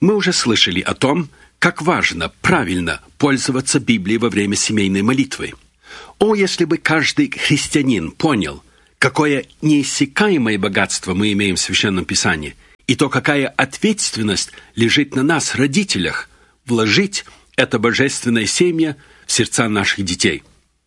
Мы уже слышали о том, как важно правильно пользоваться Библией во время семейной молитвы. О, если бы каждый христианин понял, какое неиссякаемое богатство мы имеем в Священном Писании, и то, какая ответственность лежит на нас, родителях, вложить это божественное семя в сердца наших детей.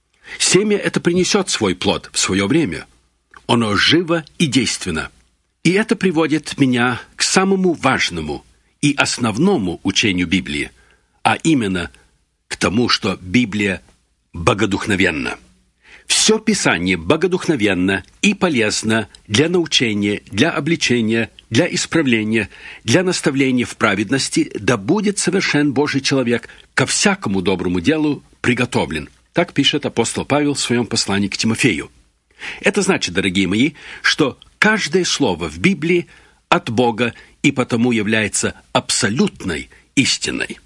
Семя это принесет свой плод в свое время. Оно живо и действенно. И это приводит меня к самому важному и основному учению Библии, а именно к тому, что Библия богодухновенна. Все Писание богодухновенно и полезно для научения, для обличения, для исправления, для наставления в праведности, да будет совершен Божий человек, ко всякому доброму делу приготовлен. Так пишет апостол Павел в своем послании к Тимофею. Это значит, дорогие мои, что каждое слово в Библии от Бога и потому является абсолютной истиной.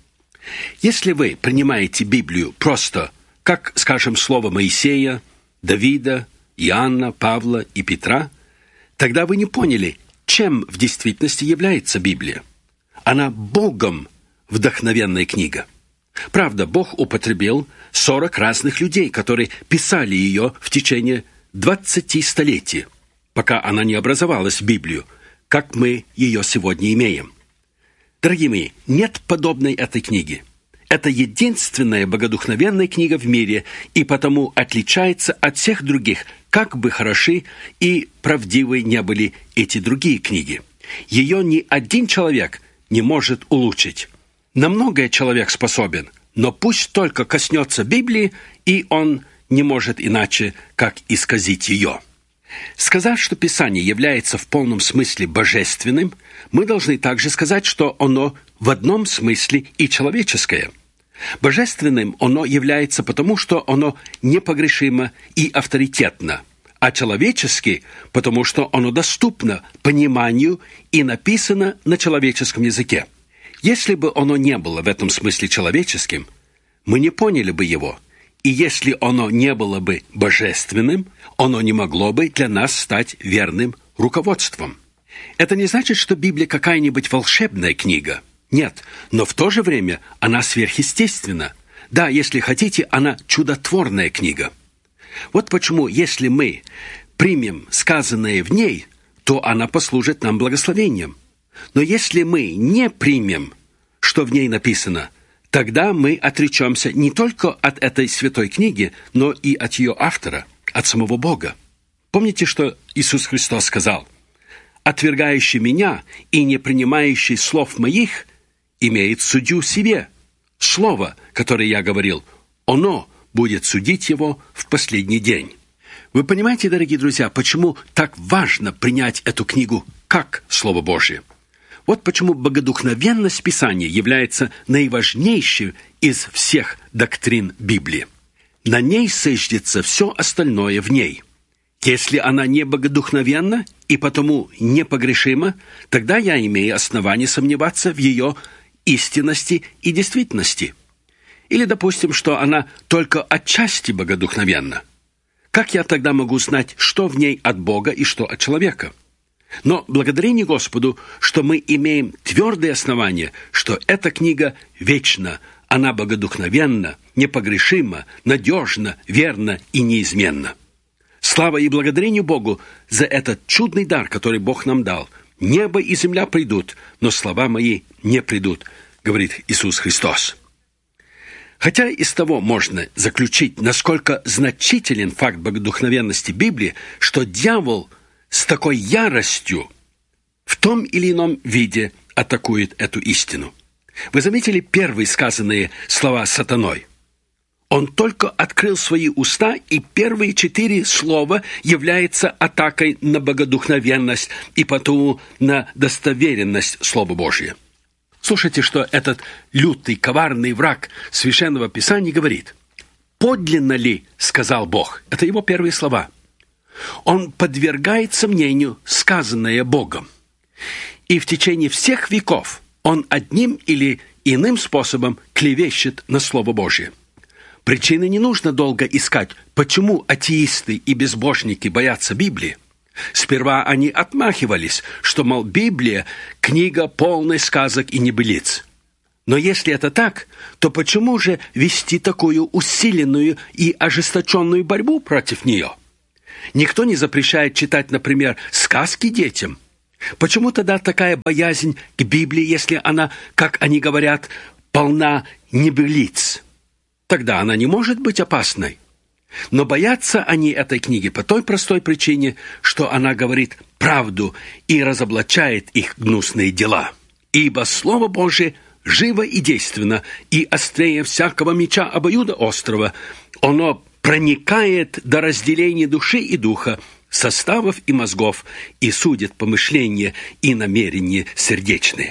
Если вы принимаете Библию просто как, скажем, слово Моисея, Давида, Иоанна, Павла и Петра, тогда вы не поняли, чем в действительности является Библия. Она Богом вдохновенная книга. Правда, Бог употребил 40 разных людей, которые писали ее в течение 20 столетий, пока она не образовалась в Библию, как мы ее сегодня имеем. Дорогие мои, нет подобной этой книги. Это единственная богодухновенная книга в мире и потому отличается от всех других, как бы хороши и правдивы не были эти другие книги. Ее ни один человек не может улучшить. На многое человек способен, но пусть только коснется Библии, и он не может иначе, как исказить ее. Сказав, что Писание является в полном смысле божественным, мы должны также сказать, что оно в одном смысле и человеческое. Божественным оно является потому, что оно непогрешимо и авторитетно, а человечески, потому что оно доступно пониманию и написано на человеческом языке. Если бы оно не было в этом смысле человеческим, мы не поняли бы его, и если оно не было бы божественным, оно не могло бы для нас стать верным руководством. Это не значит, что Библия какая-нибудь волшебная книга. Нет, но в то же время она сверхъестественна. Да, если хотите, она чудотворная книга. Вот почему, если мы примем сказанное в ней, то она послужит нам благословением. Но если мы не примем, что в ней написано, тогда мы отречемся не только от этой святой книги, но и от ее автора, от самого Бога. Помните, что Иисус Христос сказал? «Отвергающий меня и не принимающий слов моих имеет судью себе. Слово, которое я говорил, оно будет судить его в последний день». Вы понимаете, дорогие друзья, почему так важно принять эту книгу как Слово Божье? Вот почему богодухновенность Писания является наиважнейшей из всех доктрин Библии. На ней сыждется все остальное в ней. Если она не богодухновенна и потому непогрешима, тогда я имею основание сомневаться в ее истинности и действительности. Или допустим, что она только отчасти богодухновенна. Как я тогда могу знать, что в ней от Бога и что от человека? Но благодарение Господу, что мы имеем твердое основание, что эта книга вечна, она богодухновенна, непогрешима, надежна, верна и неизменна. Слава и благодарение Богу за этот чудный дар, который Бог нам дал. Небо и земля придут, но слова мои не придут, говорит Иисус Христос. Хотя из того можно заключить, насколько значителен факт богодухновенности Библии, что дьявол с такой яростью в том или ином виде атакует эту истину. Вы заметили первые сказанные слова сатаной? Он только открыл свои уста, и первые 4 слова являются атакой на богодухновенность и потому на достоверенность Слова Божия. Слушайте, что этот лютый, коварный враг Священного Писания говорит. «Подлинно ли, — сказал Бог, — это его первые слова, — он подвергает сомнению сказанное Богом. И в течение всех веков он одним или иным способом клевещет на Слово Божие. Причины не нужно долго искать, почему атеисты и безбожники боятся Библии. Сперва они отмахивались, что, мол, Библия – книга полная сказок и небылиц. Но если это так, то почему же вести такую усиленную и ожесточенную борьбу против нее? Никто не запрещает читать, например, сказки детям. Почему тогда такая боязнь к Библии, если она, как они говорят, полна небылиц? Тогда она не может быть опасной. Но боятся они этой книги по той простой причине, что она говорит правду и разоблачает их гнусные дела. Ибо Слово Божие живо и действенно, и острее всякого меча обоюдоострого. Оно проникает до разделения души и духа, составов и мозгов, и судит помышления и намерения сердечные.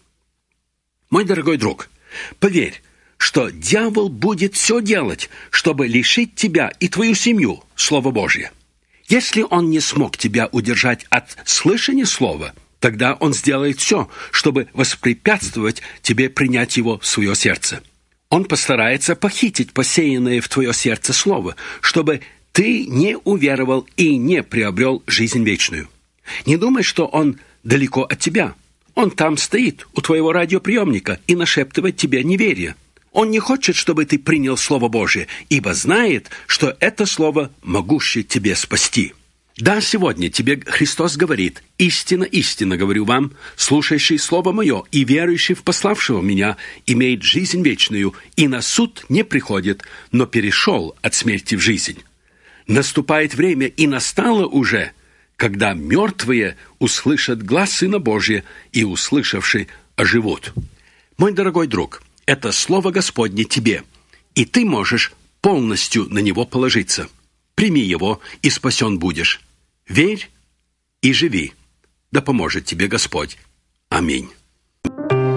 Мой дорогой друг, поверь, что дьявол будет все делать, чтобы лишить тебя и твою семью Слова Божия. Если он не смог тебя удержать от слышания Слова, тогда он сделает все, чтобы воспрепятствовать тебе принять его в свое сердце. Он постарается похитить посеянное в твое сердце Слово, чтобы ты не уверовал и не приобрел жизнь вечную. Не думай, что он далеко от тебя. Он там стоит, у твоего радиоприемника, и нашептывает тебе неверие. Он не хочет, чтобы ты принял Слово Божие, ибо знает, что это Слово могуще тебе спасти. Да, сегодня тебе Христос говорит: «Истинно, истинно говорю вам, слушающий Слово Мое и верующий в пославшего Меня имеет жизнь вечную, и на суд не приходит, но перешел от смерти в жизнь». Наступает время, и настало уже, когда мертвые услышат глас Сына Божия, и, услышавши, оживут. Мой дорогой друг, это Слово Господне тебе, и ты можешь полностью на него положиться. Прими его, и спасен будешь. Верь и живи. Да поможет тебе Господь. Аминь.